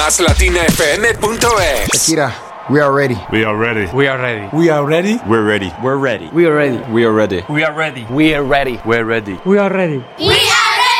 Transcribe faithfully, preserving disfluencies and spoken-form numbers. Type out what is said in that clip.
más latina f m punto es. Shakira, we are ready. We are ready. We are ready. We are ready. We're ready. We're ready. We are ready. We are ready. We are ready. We are ready. We're ready. We are ready. We are ready.